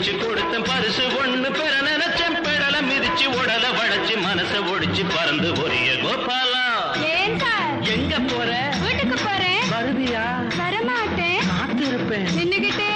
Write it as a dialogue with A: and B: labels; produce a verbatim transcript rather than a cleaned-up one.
A: பிரிச்சு கொடுத்த பரிசு ஒண்ணு பெற நினைச்சேன் பெடல மிதிச்சு உடல வளைச்சு மனச ஒடிச்சு பறந்து ஒரிய கோபாலா எங்க போற
B: வீட்டுக்கு போறேன்
A: வருவியா
B: வரமாட்டேன்
A: காத்து இருப்பேன்
B: நின்னுகிட்டே